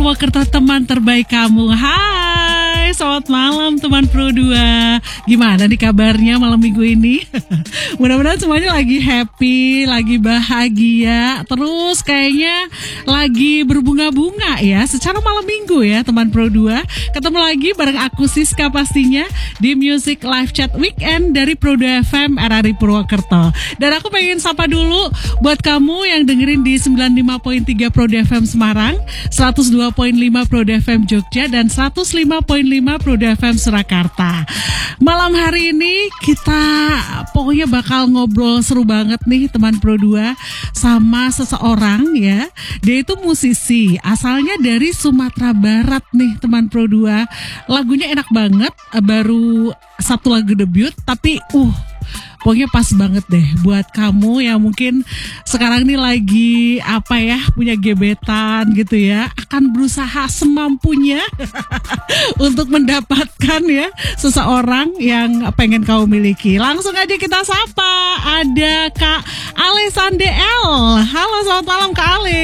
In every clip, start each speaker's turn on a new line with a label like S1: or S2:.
S1: Purwokerto, teman terbaik kamu. Hai, selamat malam teman Pro 2. Gimana nih kabarnya malam minggu ini? Mudah-mudahan semuanya lagi happy, lagi bahagia, terus kayaknya lagi berbunga-bunga ya secara malam minggu ya teman Pro 2. Ketemu lagi bareng aku Siska pastinya di Music Live Chat Weekend dari Pro 2 FM RRI Purwokerto. Dan aku pengen sapa dulu buat kamu yang dengerin di 95.3 Pro 2 FM Semarang, 102.5 Pro 2 FM Jogja, dan 105.5 Pro 2 FM Surakarta. Malam hari ini kita pokoknya bakal ngobrol seru banget nih teman Pro 2 sama seseorang ya. Dia itu musisi, asalnya dari Sumatera Barat nih teman Pro 2. Lagunya enak banget, baru satu lagu debut tapi pokoknya pas banget deh buat kamu yang mungkin sekarang ini lagi punya gebetan gitu ya, akan berusaha semampunya untuk mendapatkan ya seseorang yang pengen kau miliki. Langsung aja kita sapa, ada Kak Ale Sandel. Halo, selamat malam Kak Ale.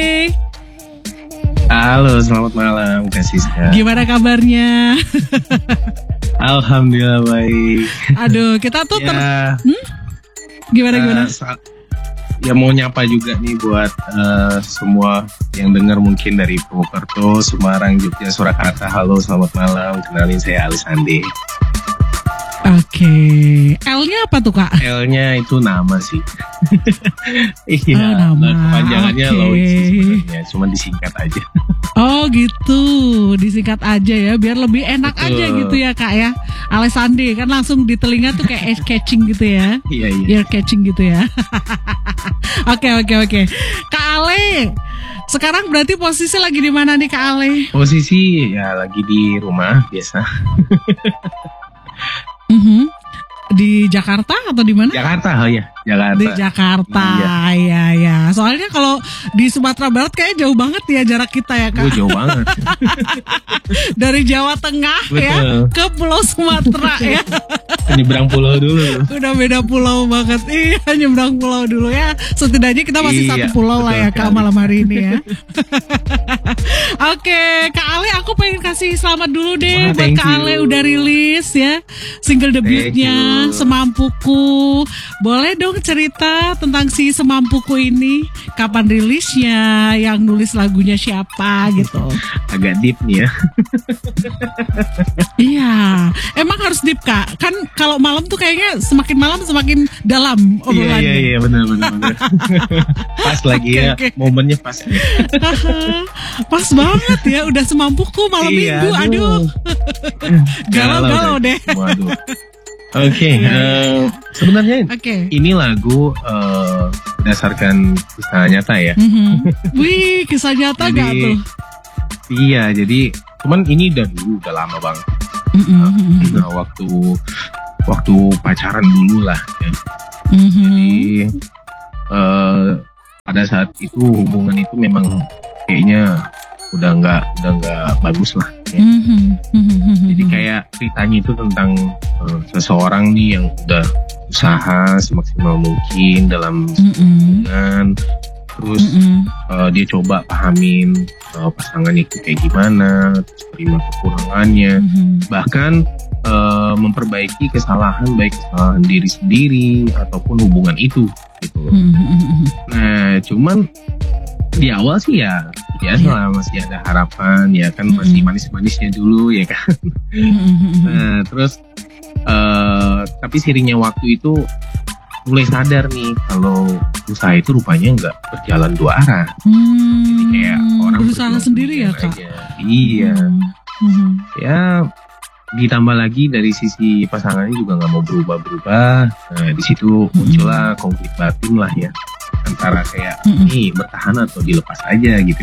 S2: Halo, selamat malam Kak Siska.
S1: Gimana kabarnya?
S2: Alhamdulillah baik.
S1: Aduh, kita tuh gimana?
S2: Ya mau nyapa juga nih buat semua yang dengar mungkin dari Purwokerto, Semarang, Jogja, Surakarta. Halo, selamat malam. Kenalin saya Ali Sandi.
S1: Oke, L-nya apa tuh Kak?
S2: L-nya itu nama sih. Iya,
S1: nama.
S2: Kepanjangannya Lois sih sebenarnya, cuma disingkat aja.
S1: Oh gitu, disingkat aja ya, biar lebih enak. Betul. Aja gitu ya Kak ya. Ale Sandi kan langsung di telinga tuh kayak catching gitu ya.
S2: Iya.
S1: Ear catching gitu ya. Oke. Kak Ale, sekarang berarti posisi lagi di mana nih Kak Ale?
S2: Posisi ya lagi di rumah biasa.
S1: Di Jakarta atau di mana?
S2: Jakarta, Jakarta.
S1: Di Jakarta, iya. Soalnya kalau di Sumatera Barat kayaknya jauh banget ya jarak kita ya Kak.
S2: Jauh banget.
S1: Dari Jawa Tengah. Betul. Ya ke Pulau Sumatera ya.
S2: Nyebrang pulau dulu.
S1: Udah beda pulau banget. Iya, nyebrang pulau dulu ya. Setidaknya kita masih satu pulau lah ya Kak malam hari ini ya. Oke, Kak Ale, aku pengen kasih selamat dulu deh buat Kak Ale udah rilis ya single debutnya Semampuku. Boleh dong cerita tentang si Semampuku ini, kapan rilisnya, yang nulis lagunya siapa gitu.
S2: Agak deep nih ya.
S1: Iya, emang harus deep Kak. Kan kalau malam tuh kayaknya semakin malam semakin dalam obrolannya.
S2: Iya, benar. Pas lagi okay. Momennya pas.
S1: Pas banget ya, udah Semampuku malam minggu. Aduh. Galau deh.
S2: Waduh. Oke. Sebenarnya ini lagu berdasarkan kisah nyata ya.
S1: Wih, kisah nyata gak tuh?
S2: Iya, jadi cuman ini udah lama banget. Nah, waktu pacaran dulu lah ya. Jadi pada saat itu hubungan itu memang kayaknya udah nggak bagus lah ya. Jadi kayak ceritanya itu tentang seseorang nih yang udah usaha semaksimal mungkin dalam hubungan, terus dia coba pahamin pasangannya itu kayak gimana, terus terima kekurangannya, bahkan memperbaiki kesalahan, baik kesalahan diri sendiri ataupun hubungan itu gitu. Nah, cuman di awal sih ya biasa masih ada harapan ya kan, masih manis-manisnya dulu ya kan. Nah, terus tapi seiringnya waktu itu mulai sadar nih kalau usaha itu rupanya nggak berjalan dua arah. Jadi kayak orang
S1: berusaha sendiri ya Kak.
S2: Iya. Ya ditambah lagi dari sisi pasangannya juga nggak mau berubah-berubah. Nah, di situ muncullah konflik batin lah ya, antara kayak ini bertahan atau dilepas aja gitu.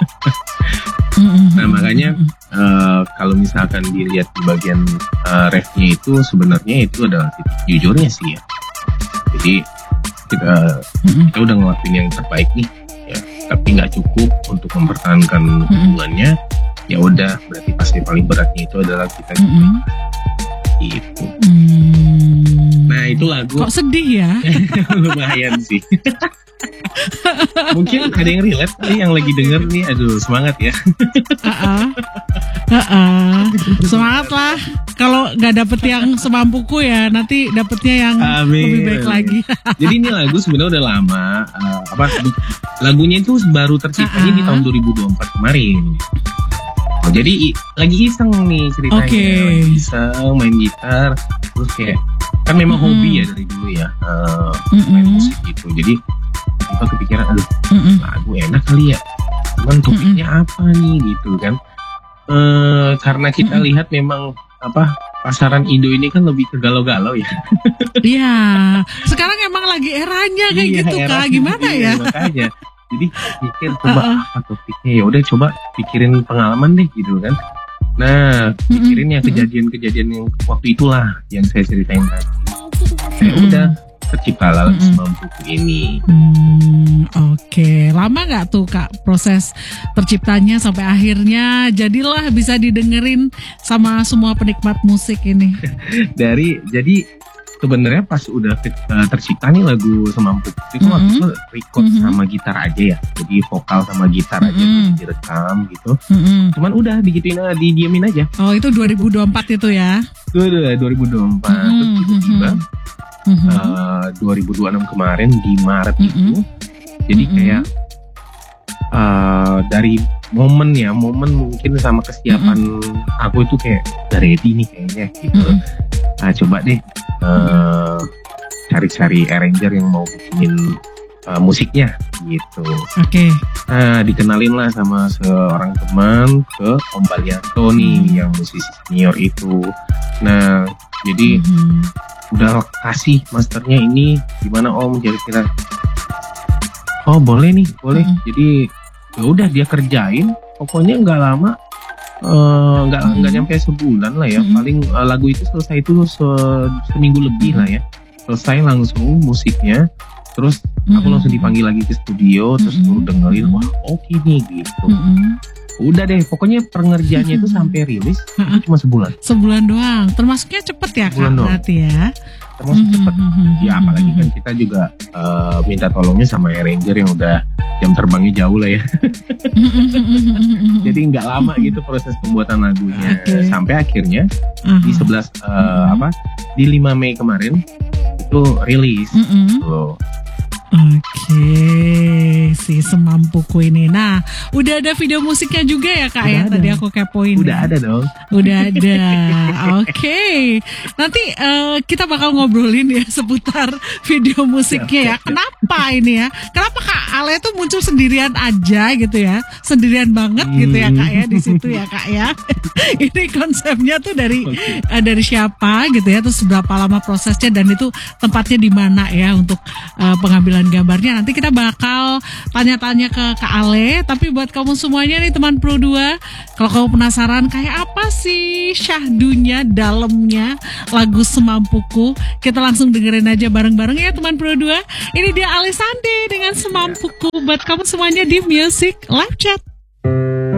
S2: Nah, makanya kalau misalkan dilihat di bagian refnya itu sebenarnya itu adalah titik jujurnya sih ya. Jadi kita udah ngelakuin yang terbaik nih ya, tapi nggak cukup untuk mempertahankan hubungannya. Ya udah, berarti pasti paling beratnya itu adalah kita gitu. Nah, itu lagu.
S1: Kok sedih ya?
S2: Lumayan sih. Mungkin ada yang relate kali yang lagi denger nih. Aduh, semangat ya.
S1: Semangat lah. Kalau nggak dapet yang semampuku ya, nanti dapetnya yang lebih baik lagi.
S2: Jadi ini lagu sebenarnya udah lama. Lagunya itu baru terciptanya di tahun 2024 kemarin. Jadi lagi iseng nih ceritanya. Lagi iseng main gitar. Terus kayak kan memang hobi ya dari dulu ya, main musik gitu. Jadi kita kepikiran, aduh lagu enak kali ya, cuman topiknya apa nih gitu kan. Karena kita lihat memang pasaran Indo ini kan lebih ke galau-galau ya.
S1: Iya, sekarang emang lagi eranya kayak gitu Kak, gimana ya?
S2: Makanya jadi pikir coba apa topiknya, ya udah coba pikirin pengalaman deh gitu kan. Nah, pikirin yang kejadian-kejadian yang waktu itulah yang saya ceritain tadi. Ya udah tercipta lagu Semampuku ini.
S1: Oke. Lama nggak tuh Kak proses terciptanya sampai akhirnya jadilah bisa didengerin sama semua penikmat musik ini?
S2: Jadi sebenarnya pas udah tercipta nih lagu Semampuku itu waktu itu record sama gitar aja ya. Jadi vokal sama gitar aja direkam gitu. Cuman udah didiamin aja.
S1: Oh, itu 2024 itu ya?
S2: 2024. Terus tiba-tiba 2026 kemarin di Maret itu. Jadi kayak dari momen mungkin sama kesiapan aku itu kayak udah ready nih kayaknya gitu. Nah, coba deh cari-cari arranger yang mau bikinin musiknya gitu.
S1: Oke.
S2: Nah, dikenalin lah sama seorang teman ke Om Balianto nih yang musisi senior itu. Nah, jadi udah kasih masternya ini gimana Om kira-kira. Oh boleh nih, boleh. Jadi ya udah dia kerjain, pokoknya nggak lama, nggak nyampe sebulan lah ya. Paling lagu itu selesai itu seminggu lebih lah ya. Selesai langsung musiknya, terus aku langsung dipanggil lagi ke studio, terus suruh dengerin, wah oke nih gitu. Udah deh, pokoknya pengerjaannya itu sampai rilis itu cuma sebulan.
S1: Sebulan doang, termasuknya cepet ya Kak berarti ya?
S2: Termasuk cepet. Ya apalagi kan kita juga minta tolongnya sama arranger yang udah jam terbangnya jauh lah ya. Jadi nggak lama gitu proses pembuatan lagunya. Sampai akhirnya di 5 Mei kemarin itu rilis.
S1: Oke, si Semampuku ini. Nah, udah ada video musiknya juga ya Kak ya? Tadi aku kepoin.
S2: Udah ada dong.
S1: Udah ada. Oke. Nanti kita bakal ngobrolin ya seputar video musiknya ya. Kenapa ini ya? Kenapa Kak Ale tuh muncul sendirian aja gitu ya? Sendirian banget gitu ya Kak ya di situ ya Kak ya. Ini konsepnya tuh dari siapa gitu ya? Terus berapa lama prosesnya dan itu tempatnya di mana ya untuk pengambilan gambarnya. Nanti kita bakal tanya-tanya ke Kak Ale. Tapi buat kamu semuanya nih teman Pro 2, kalau kamu penasaran kayak apa sih syahdunya, dalamnya lagu Semampuku, kita langsung dengerin aja bareng-bareng ya teman Pro 2. Ini dia Ale Sande dengan Semampuku buat kamu semuanya di Music Live Chat.